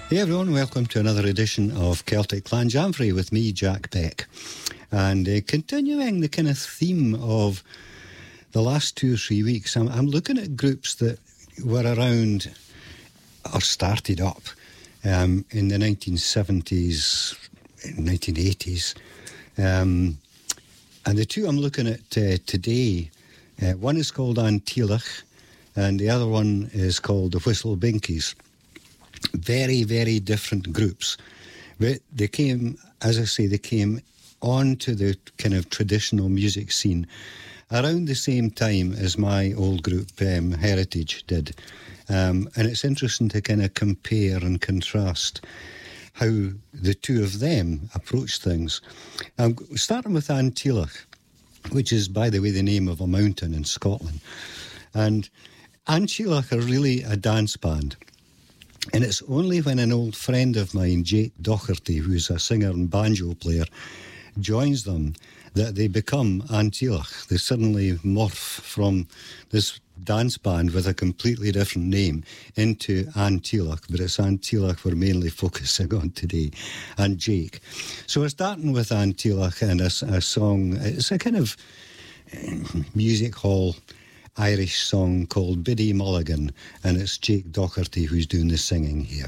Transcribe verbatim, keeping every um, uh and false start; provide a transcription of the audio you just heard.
Hey everyone, welcome to another edition of Celtic Clan Jamfrey with me, Jack Beck. And uh, continuing the kind of theme of the last two or three weeks, I'm, I'm looking at groups that were around or started up um, in the nineteen seventies, nineteen eighties. Um, and the two I'm looking at uh, today, uh, one is called An Tílach and the other one is called the Whistle Binkies. Very, very different groups. But they came, as I say, they came onto the kind of traditional music scene around the same time as my old group um, Heritage did. Um, and it's interesting to kind of compare and contrast how the two of them approach things. Um, starting with An Tílach, which is, by the way, the name of a mountain in Scotland. And An Tílach are really a dance band. And it's only when an old friend of mine, Jake Docherty, who's a singer and banjo player, joins them that they become An Tílach. They suddenly morph from this dance band with a completely different name into An Tílach, but it's An Tílach we're mainly focusing on today, and Jake. So we're starting with An Tílach and a, a song. It's a kind of music hall Irish song called Biddy Mulligan, and it's Jake Docherty who's doing the singing here.